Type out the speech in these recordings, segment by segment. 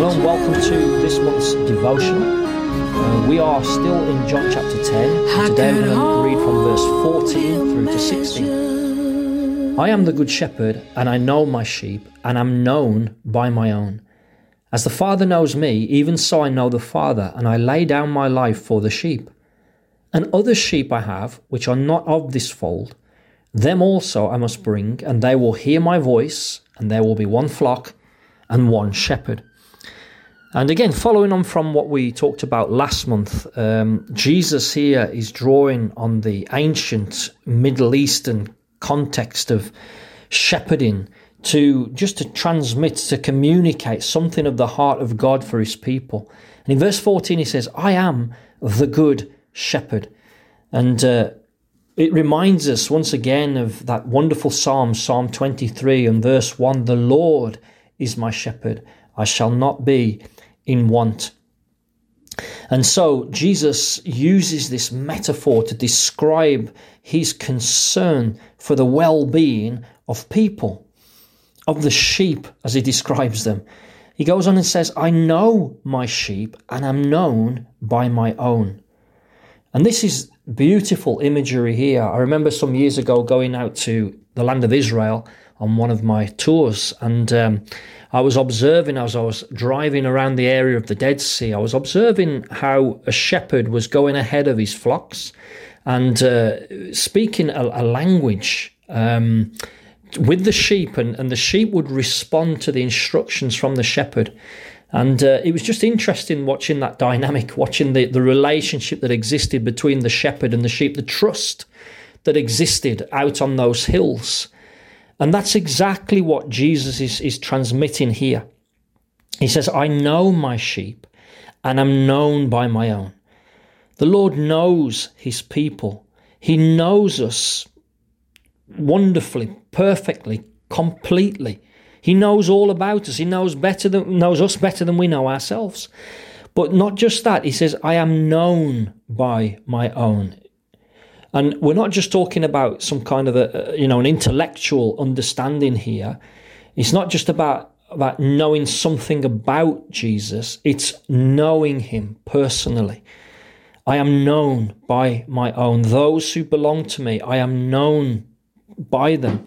and welcome to this month's devotional. We are still in John chapter 10. And today we're going to read from verse 14 through to 16. I am the good shepherd, and I know my sheep, and am known by my own. As the Father knows me, even so I know the Father, and I lay down my life for the sheep. And other sheep I have, which are not of this fold, them also I must bring, and they will hear my voice, and there will be one flock and one shepherd. And again, following on from what we talked about last month, Jesus here is drawing on the ancient Middle Eastern context of shepherding to transmit, to communicate something of the heart of God for his people. And in verse 14 he says, I am the good shepherd. And it reminds us once again of that wonderful psalm, Psalm 23 and verse 1, the Lord is my shepherd, I shall not be in want. And so Jesus uses this metaphor to describe his concern for the well-being of people, of the sheep as he describes them. He goes on and says, I know my sheep and am known by my own. And this is beautiful imagery here. I remember some years ago going out to the land of Israel on one of my tours, and I was observing as I was driving around the area of the Dead Sea, I was observing how a shepherd was going ahead of his flocks and speaking a language with the sheep, and the sheep would respond to the instructions from the shepherd. And it was just interesting watching that dynamic, watching the relationship that existed between the shepherd and the sheep, the trust that existed out on those hills. And that's exactly what Jesus is transmitting here. He says, I know my sheep and am known by my own. The Lord knows his people. He knows us wonderfully, perfectly, completely. He knows all about us. He knows us better than we know ourselves. But not just that. He says, I am known by my own. And we're not just talking about some kind of an intellectual understanding here. It's not just about knowing something about Jesus. It's knowing him personally. I am known by my own. Those who belong to me, I am known by them.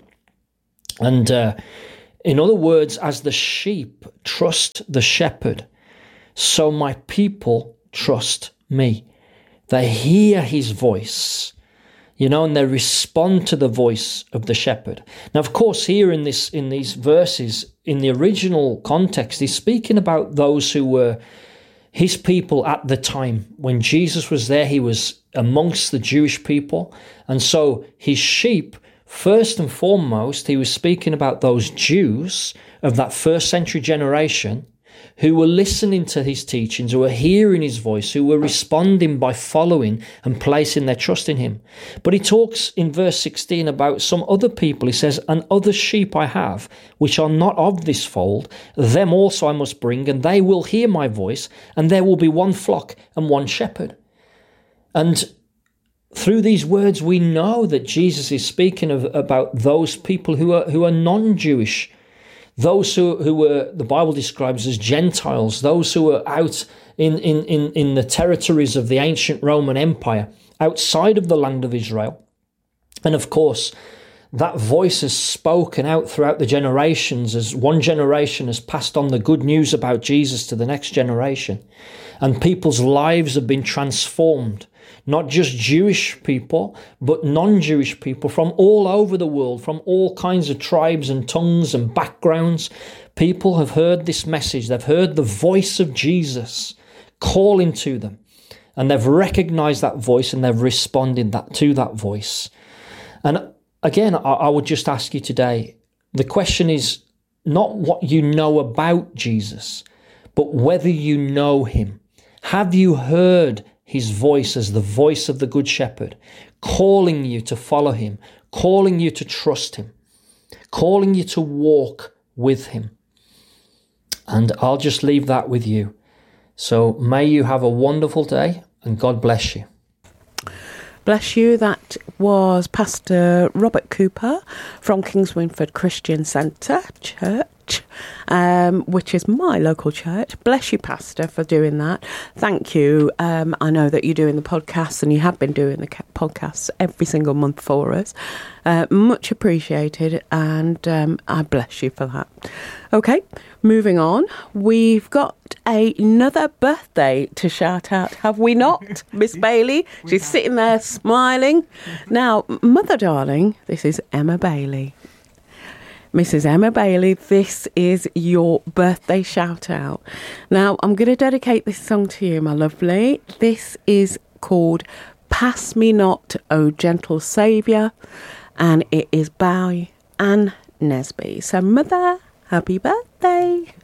And in other words, as the sheep trust the shepherd, so my people trust me. They hear his voice, and they respond to the voice of the shepherd. Now, of course, here in these verses, in the original context, he's speaking about those who were his people at the time. When Jesus was there, he was amongst the Jewish people. And so his sheep, first and foremost, he was speaking about those Jews of that first century generation who were listening to his teachings, who were hearing his voice, who were responding by following and placing their trust in him. But he talks in verse 16 about some other people. He says, and other sheep I have, which are not of this fold, them also I must bring, and they will hear my voice, and there will be one flock and one shepherd. And through these words, we know that Jesus is speaking about those people who are non-Jewish, those who were, the Bible describes as Gentiles, those who were out in the territories of the ancient Roman Empire, outside of the land of Israel. And of course, that voice has spoken out throughout the generations as one generation has passed on the good news about Jesus to the next generation. And people's lives have been transformed. Not just Jewish people, but non-Jewish people from all over the world, from all kinds of tribes and tongues and backgrounds. People have heard this message. They've heard the voice of Jesus calling to them. And they've recognized that voice and they've responded to that voice. And again, I would just ask you today, the question is not what you know about Jesus, but whether you know him. Have you heard his voice as the voice of the Good Shepherd, calling you to follow him, calling you to trust him, calling you to walk with him? And I'll just leave that with you. So may you have a wonderful day and God bless you. Bless you. That was Pastor Robert Cooper from Kings Winford Christian Centre Church. Church, which is my local church. Bless you, Pastor, for doing that. Thank you. I know that you're doing the podcasts, and you have been doing the podcasts every single month for us. Much appreciated, and I bless you for that. Okay, moving on. We've got another birthday to shout out, have we not, Miss Bailey? She's sitting there smiling. Now, Mother darling, this is Emma Bailey. Mrs. Emma Bailey, this is your birthday shout out. Now, I'm going to dedicate this song to you, my lovely. This is called Pass Me Not, O Gentle Saviour, and it is by Anne Nesby. So, Mother, happy birthday.